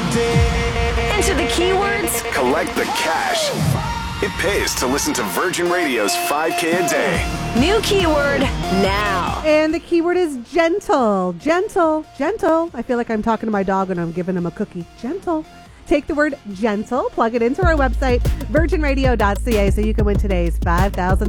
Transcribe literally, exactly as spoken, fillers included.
a day. Enter the keywords. Collect the cash. It pays to listen to Virgin Radio's five K a day. New keyword now. And the keyword is gentle. Gentle. Gentle. I feel like I'm talking to my dog when I'm giving him a cookie. Gentle. Take the word gentle, plug it into our website, virgin radio dot c a, so you can win today's five thousand